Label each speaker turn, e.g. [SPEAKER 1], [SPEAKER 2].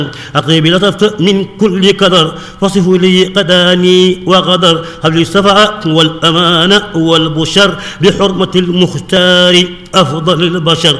[SPEAKER 1] أطيب لطفت من كل كدر فصفوا لي قداني وغدر هب لي الصفاء والأمانة والبشر بحرمة المختار أفضل البشر